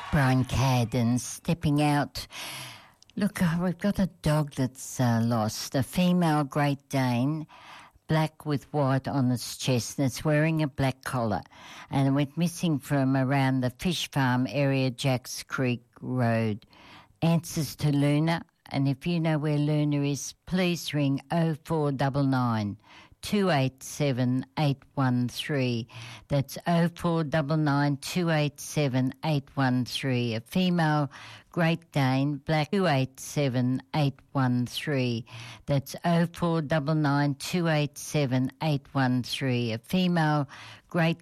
Brian Cadden stepping out. Look, we've got a dog that's lost, a female Great Dane, black with white on its chest, and it's wearing a black collar. And it went missing from around the fish farm area, Jacks Creek Road. Answers to Luna, and if you know where Luna is, please ring 0499 287 813. That's 0499 287 813. A female Great Dane, black, 287 813. That's 0499 287 813. A female Great